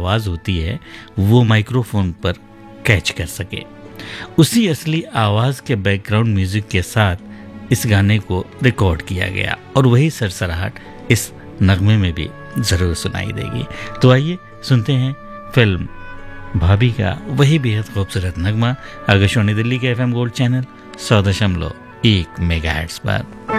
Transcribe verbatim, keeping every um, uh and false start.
आवाज़ होती है वो माइक्रोफोन पर कैच कर सके। उसी असली आवाज़ के बैकग्राउंड म्यूज़िक के साथ इस गाने को रिकॉर्ड किया गया और वही सरसराहट इस नगमे में भी ज़रूर सुनाई देगी। तो आइए सुनते हैं फिल्म भाभी का वही बेहद खूबसूरत नगमा आकाशवाणी दिल्ली के एफ एम गोल्ड चैनल सौ दशमलव एक मेगाहर्ट्ज़ पर।